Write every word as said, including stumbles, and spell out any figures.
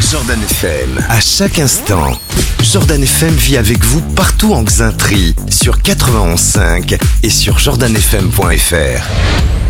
Jordan F M. À chaque instant, Jordan F M vit avec vous partout en Xaintrie, sur quatre-vingt-onze virgule cinq et sur jordan f m point f r.